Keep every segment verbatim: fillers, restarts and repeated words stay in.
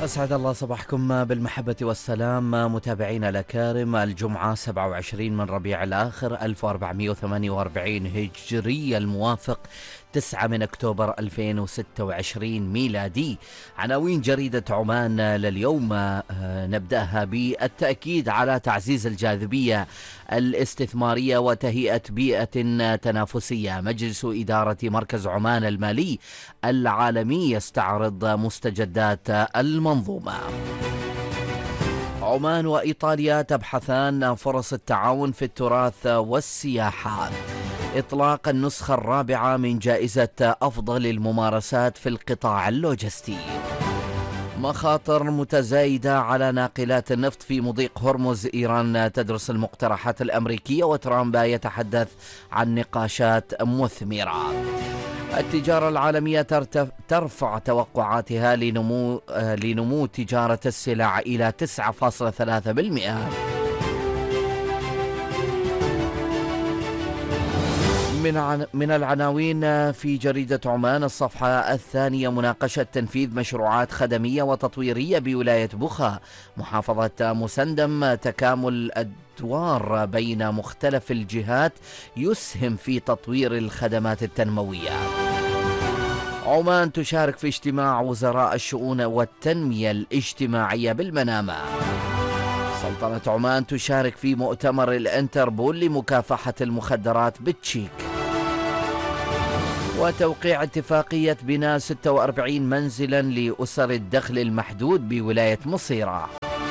أسعد الله صباحكم بالمحبة والسلام متابعينا الأكارم. الجمعة سبعة وعشرين من ربيع الآخر ألف وأربعمائة وثمانية وأربعين هجرية، الموافق تسعة من أكتوبر ألفين وستة وعشرين ميلادي. عناوين جريدة عمان لليوم نبدأها بالتأكيد على تعزيز الجاذبية الاستثمارية وتهيئة بيئة تنافسية. مجلس إدارة مركز عمان المالي العالمي يستعرض مستجدات المنظومة. عمان وإيطاليا تبحثان فرص التعاون في التراث والسياحة. إطلاق النسخة الرابعة من جائزة أفضل الممارسات في القطاع اللوجستي. مخاطر متزايدة على ناقلات النفط في مضيق هرمز. إيران تدرس المقترحات الأمريكية وترامب يتحدث عن نقاشات مثمرة. التجارة العالمية ترفع توقعاتها لنمو لنمو تجارة السلع إلى تسعة فاصلة ثلاثة بالمئة. من من العناوين في جريدة عمان الصفحة الثانية: مناقشة تنفيذ مشروعات خدمية وتطويرية بولاية بخا. محافظة مسندم تكامل الأدوار بين مختلف الجهات يسهم في تطوير الخدمات التنموية. عمان تشارك في اجتماع وزراء الشؤون والتنمية الاجتماعية بالمنامة. سلطنة عمان تشارك في مؤتمر الانتربول لمكافحة المخدرات بالتشيك. وتوقيع اتفاقية بناء ستة وأربعين منزلا لأسر الدخل المحدود بولاية مصيرة.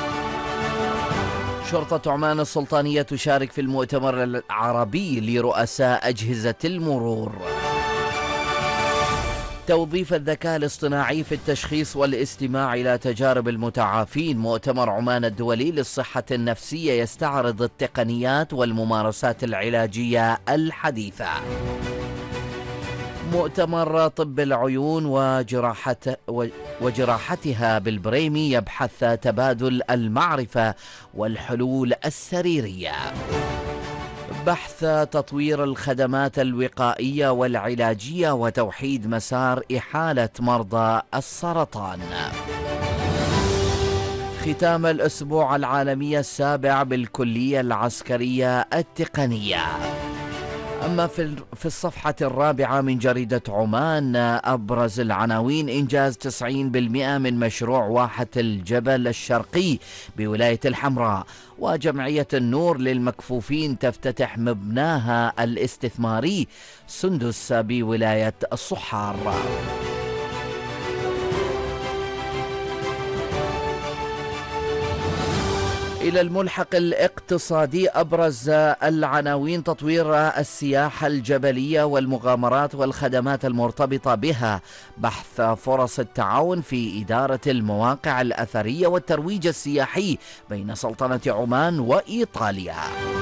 شرطة عمان السلطانية تشارك في المؤتمر العربي لرؤساء أجهزة المرور. توظيف الذكاء الاصطناعي في التشخيص والاستماع إلى تجارب المتعافين. مؤتمر عمان الدولي للصحة النفسية يستعرض التقنيات والممارسات العلاجية الحديثة. مؤتمر طب العيون وجراحة وجراحتها بالبريمي يبحث تبادل المعرفة والحلول السريرية. بحث تطوير الخدمات الوقائية والعلاجية وتوحيد مسار إحالة مرضى السرطان. ختام الأسبوع العالمي السابع بالكلية العسكرية التقنية. أما في الصفحة الرابعة من جريدة عمان أبرز العناوين: إنجاز تسعين بالمئة من مشروع واحة الجبل الشرقي بولاية الحمراء. وجمعية النور للمكفوفين تفتتح مبناها الاستثماري سندس بولاية الصحار. إلى الملحق الاقتصادي أبرز العناوين: تطوير السياحة الجبلية والمغامرات والخدمات المرتبطة بها. بحث فرص التعاون في إدارة المواقع الأثرية والترويج السياحي بين سلطنة عمان وإيطاليا.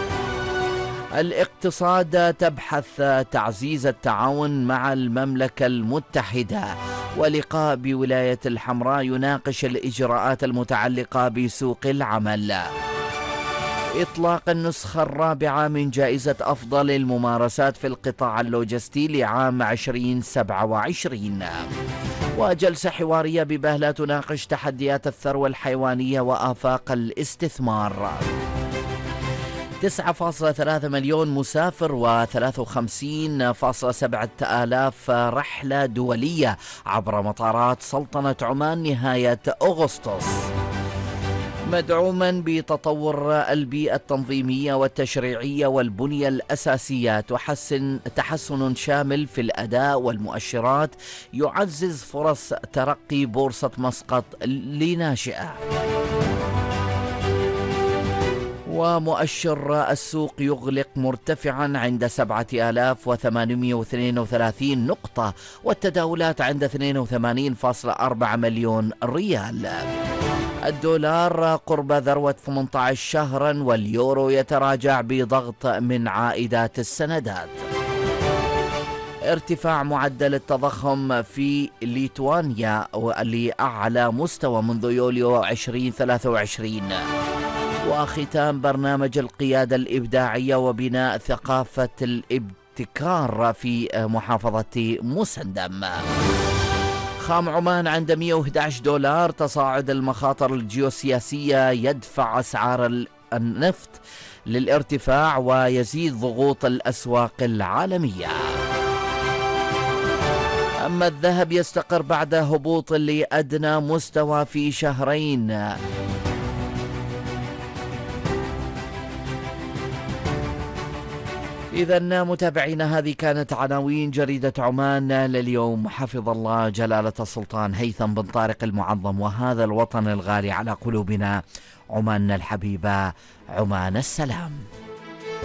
الاقتصاد تبحث تعزيز التعاون مع المملكة المتحدة. ولقاء بولاية الحمراء يناقش الإجراءات المتعلقة بسوق العمل. إطلاق النسخة الرابعة من جائزة أفضل الممارسات في القطاع اللوجستي لعام ألفين وسبعة وعشرين. وجلسة حوارية ببهلة تناقش تحديات الثروة الحيوانية وآفاق الاستثمار. تسعة فاصلة ثلاثة مليون مسافر وثلاثة وخمسين فاصلة سبعة آلاف رحلة دولية عبر مطارات سلطنة عمان نهاية أغسطس. مدعوما بتطور البيئة التنظيمية والتشريعية والبنية الأساسية، تحسن تحسن شامل في الأداء والمؤشرات يعزز فرص ترقي بورصة مسقط لناشئة. ومؤشر السوق يغلق مرتفعا عند سبعة آلاف وثمانمائة واثنين وثلاثين نقطة، والتداولات عند اثنين وثمانين فاصلة أربعة مليون ريال. الدولار قرب ذروة ثمانية عشر شهرا، واليورو يتراجع بضغط من عائدات السندات. ارتفاع معدل التضخم في ليتوانيا لأعلى مستوى منذ يوليو ألفين وثلاثة وعشرين. وختام برنامج القيادة الإبداعية وبناء ثقافة الابتكار في محافظة مسندم. خام عمان عند مئة وأحد عشر دولار. تصاعد المخاطر الجيوسياسية يدفع أسعار النفط للارتفاع ويزيد ضغوط الأسواق العالمية. أما الذهب يستقر بعد هبوط لأدنى مستوى في شهرين. إذن متابعينا، هذه كانت عناوين جريدة عمان لليوم. حفظ الله جلالة السلطان هيثم بن طارق المعظم وهذا الوطن الغالي على قلوبنا، عمان الحبيبة، عمان السلام.